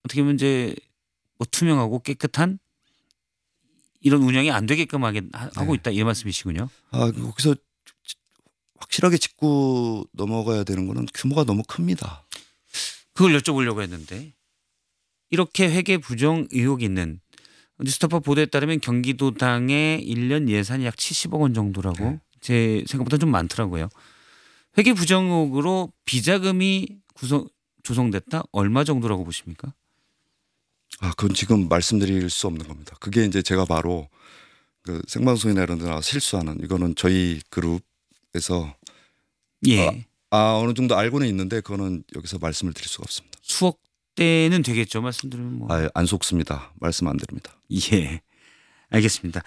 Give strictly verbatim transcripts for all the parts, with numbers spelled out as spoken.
어떻게 보면 이제 뭐 투명하고 깨끗한 이런 운영이 안 되게끔 하게 하고 네. 있다 이런 말씀이시군요. 아 거기서 확실하게 짚고 넘어가야 되는 거는 규모가 너무 큽니다. 그걸 여쭤보려고 했는데 이렇게 회계 부정 의혹이 있는 뉴스타파 보도에 따르면 경기도당의 일 년 예산이 약 칠십억 원 정도라고 네. 제 생각보다 좀 많더라고요. 회계 부정 의혹으로 비자금이 구성 조성됐다 얼마 정도라고 보십니까? 아 그건 지금 말씀드릴 수 없는 겁니다. 그게 이제 제가 바로 그 생방송이나 이런 데 나와서 실수하는 이거는 저희 그룹에서 예. 아, 아 어느 정도 알고는 있는데 그거는 여기서 말씀을 드릴 수가 없습니다. 수억 대는 되겠죠. 말씀드리면 뭐. 아, 안 속습니다. 말씀 안 드립니다. 예. 알겠습니다.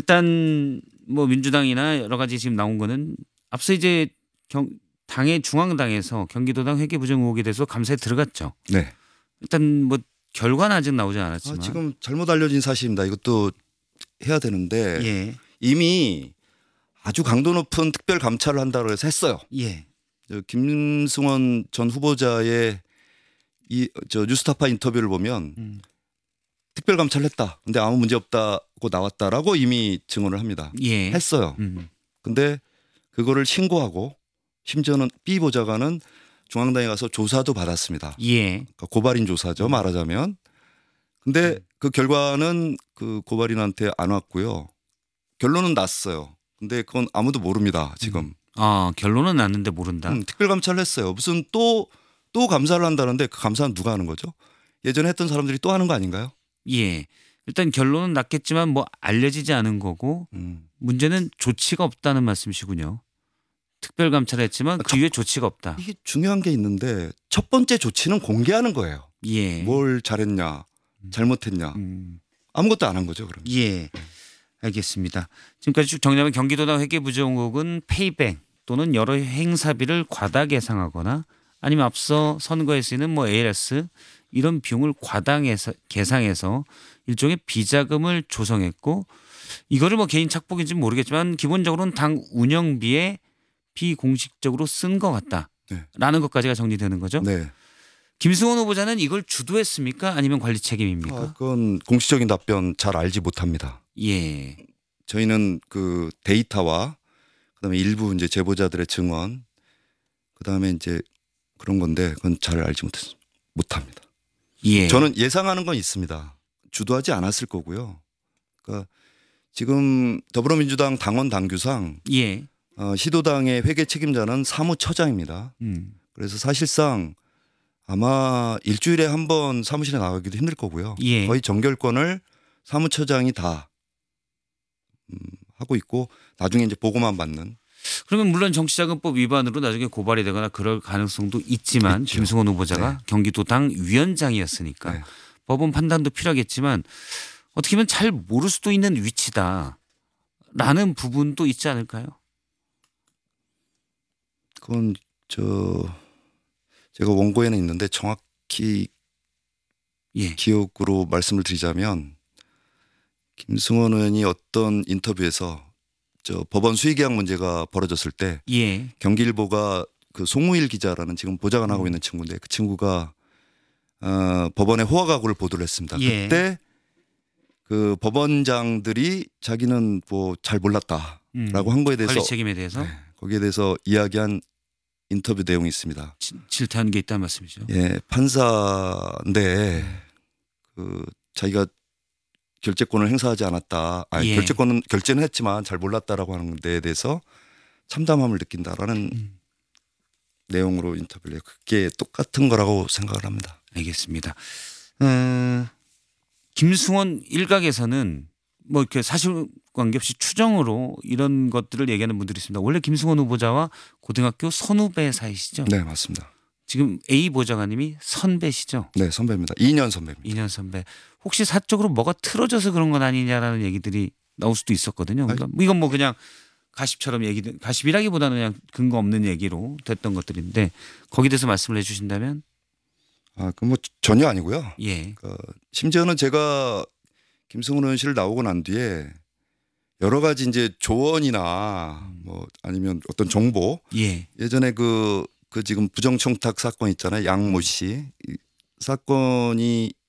일단 뭐 민주당이나 여러 가지 지금 나온 거는 앞서 이제 경, 당의 중앙당에서 경기도당 회계 부정 의혹에 대해서 감사에 들어갔죠. 네. 일단 뭐 결과는 아직 나오지 아, 않았지만 지금 잘못 알려진 사실입니다. 이것도 해야 되는데 예. 이미 아주 강도 높은 특별 감찰을 한다고 해서 했어요. 예. 저 김승원 전 후보자의 이 저 뉴스타파 인터뷰를 보면 음. 특별 감찰을 했다. 근데 아무 문제 없다고 나왔다라고 이미 증언을 합니다. 예. 했어요. 음. 근데 그거를 신고하고 심지어는 B 보좌관은 중앙당에 가서 조사도 받았습니다. 예. 그러니까 고발인 조사죠 말하자면. 근데 그 결과는 그 고발인한테 안 왔고요. 결론은 났어요. 근데 그건 아무도 모릅니다 지금. 아 결론은 났는데 모른다. 음, 특별 감찰을 했어요. 무슨 또 또 감사를 한다는데 그 감사는 누가 하는 거죠? 예전에 했던 사람들이 또 하는 거 아닌가요? 예. 일단 결론은 났겠지만 뭐 알려지지 않은 거고 음. 문제는 조치가 없다는 말씀이시군요. 특별 감찰을 했지만 그 첫- 이후에 조치가 없다. 이게 중요한 게 있는데 첫 번째 조치는 공개하는 거예요. 예. 뭘 잘했냐, 잘못했냐 음. 아무것도 안 한 거죠. 그럼. 예. 알겠습니다. 지금까지 쭉 정리하면 경기도당 회계 부정 의혹은 페이백 또는 여러 행사비를 과다 계상하거나 아니면 앞서 선거에 쓰이는 뭐 에이엘에스 이런 비용을 과당해서 계상해서 일종의 비자금을 조성했고 이거를 뭐 개인 착복인지는 모르겠지만 기본적으로는 당 운영비에 비공식적으로 쓴 것 같다라는 네. 것까지가 정리되는 거죠. 네. 김승원 후보자는 이걸 주도했습니까? 아니면 관리 책임입니까? 아, 그건 공식적인 답변 잘 알지 못합니다. 예. 저희는 그 데이터와 그다음에 일부 이제 제보자들의 증언 그다음에 이제 그런 건데 그건 잘 알지 못했 못합니다. 예. 저는 예상하는 건 있습니다. 주도하지 않았을 거고요. 그러니까 지금 더불어민주당 당원 당규상 예. 어, 시도당의 회계 책임자는 사무처장입니다. 음. 그래서 사실상 아마 일주일에 한 번 사무실에 나가기도 힘들 거고요. 예. 거의 정결권을 사무처장이 다 음, 하고 있고 나중에 이제 보고만 받는. 그러면 물론 정치자금법 위반으로 나중에 고발이 되거나 그럴 가능성도 있지만 있죠. 김승원 후보자가 네. 경기도당 위원장이었으니까 네. 법원 판단도 필요하겠지만 어떻게 보면 잘 모를 수도 있는 위치다라는 부분도 있지 않을까요? 그건 저 제가 원고에는 있는데 정확히 예. 기억으로 말씀을 드리자면 김승원 의원이 어떤 인터뷰에서 저 법원 수의계약 문제가 벌어졌을 때 예. 경기일보가 그 송우일 기자라는 지금 보좌관 하고 있는 친구인데 그 친구가 어, 법원에 호화가구를 보도를 했습니다. 예. 그때 그 법원장들이 자기는 뭐 잘 몰랐다라고 음. 한 거에 대해서 관리 책임에 대해서 네, 거기에 대해서 이야기한 인터뷰 내용이 있습니다. 지- 질타한 게 있다는 말씀이죠. 예, 판사인데 그 자기가 결재권을 행사하지 않았다. 아니, 예. 결재권은 결재는 했지만 잘 몰랐다라고 하는 데에 대해서 참담함을 느낀다라는 음. 내용으로 인터뷰를 해요. 그게 똑같은 거라고 생각을 합니다. 알겠습니다. 어, 김승원 일각에서는 뭐 이렇게 사실관계 없이 추정으로 이런 것들을 얘기하는 분들이 있습니다. 원래 김승원 후보자와 고등학교 선후배 사이시죠? 네, 맞습니다. 지금 A 보좌관님이 선배시죠? 네, 선배입니다. 이 년 선배입니다. 이 년 선배. 혹시 사적으로 뭐가 틀어져서 그런 건 아니냐라는 얘기들이 나올 수도 있었거든요. 그러니까 이건 뭐 그냥 가십처럼 얘기, 가십이라기보다는 그냥 근거 없는 얘기로 됐던 것들인데 거기에 대해서 말씀을 해주신다면 아, 그 뭐 전혀 아니고요. 예, 그 심지어는 제가 김승훈 의원 씨를 나오고 난 뒤에 여러 가지 이제 조언이나 뭐 아니면 어떤 정보 예, 예전에 그, 그 지금 부정청탁 사건 있잖아요. 양모 씨 이 사건이